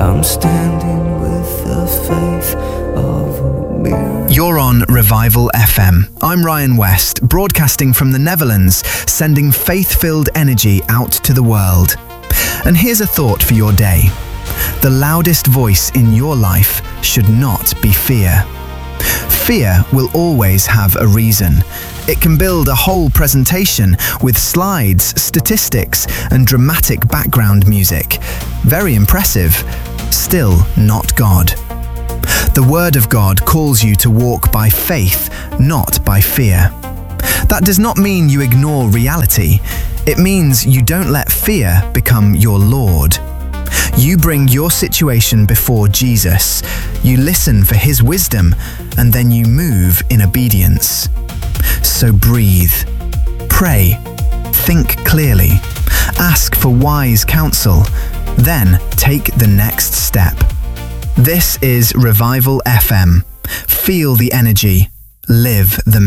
I'm standing with the faith of a mirror. You're on Revival FM. I'm Ryan West, broadcasting from the Netherlands, sending faith-filled energy out to the world. And here's a thought for your day. The loudest voice in your life should not be fear. Fear will always have a reason. It can build a whole presentation with slides, statistics, and dramatic background music. Very impressive. Still not God. The Word of God calls you to walk by faith, not by fear. That does not mean you ignore reality. It means you don't let fear become your Lord. You bring your situation before Jesus, you listen for His wisdom, and then you move in obedience. So breathe, pray, think clearly, ask for wise counsel, then take the next step. This is Revival FM. Feel the energy, live the